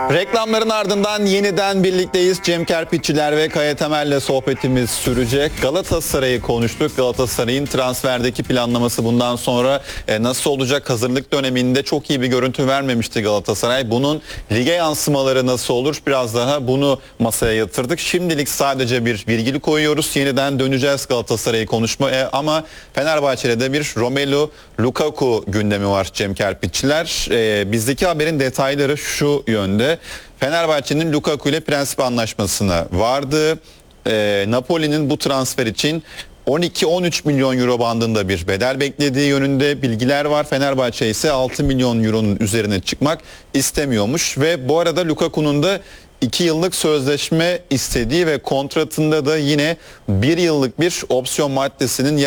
Reklamların ardından yeniden birlikteyiz. Cem Kerpiççiler ve Kaya Temel'le sohbetimiz sürecek. Galatasaray'ı konuştuk. Galatasaray'ın transferdeki planlaması bundan sonra nasıl olacak? Hazırlık döneminde çok iyi bir görüntü vermemişti Galatasaray. Bunun lige yansımaları nasıl olur? Biraz daha bunu masaya yatırdık. Şimdilik sadece bir virgül koyuyoruz. Yeniden döneceğiz Galatasaray'ı konuşmaya ama Fenerbahçe'de de bir Romelu Lukaku gündemi var Cem Kerpiççiler. Bizdeki haberin detayları şu yönde. Fenerbahçe'nin Lukaku ile prensip anlaşmasına vardı. Napoli'nin bu transfer için 12-13 milyon euro bandında bir bedel beklediği yönünde bilgiler var. Fenerbahçe ise 6 milyon euronun üzerine çıkmak istemiyormuş ve bu arada Lukaku'nun da 2 yıllık sözleşme istediği ve kontratında da yine 1 yıllık bir opsiyon maddesinin